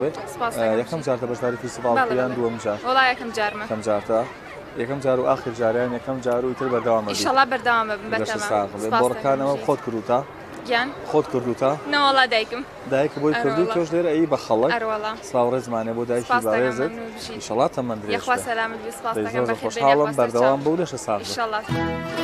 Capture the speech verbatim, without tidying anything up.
یەکەم جارتە بەشداری فیستیڤاڵ دووەم جار وڵا یەکەم جارمە یەکەم جارتە یەکەم جار و ئاخر جاریان یەکەم جار و ئیتر بەردەوام بێت ئینشەڵا بەردەوام ببن بەتەمام بۆڕەکانەوە خۆت کردوتە گیان خۆت کردوتە نەوەڵا دایکم دایک بۆی کردوی تۆش لێرە ئەی بە خەڵک ئەروەڵا سڵاو ڕێزمانێ بۆ دایکی بەڕێزت ئینشەڵا تەمەندرێت یەخوا سەلامت بێ سپاس دەکەم خۆشحاڵم بەردەوام بەو لەشە ساغ ئینشەڵا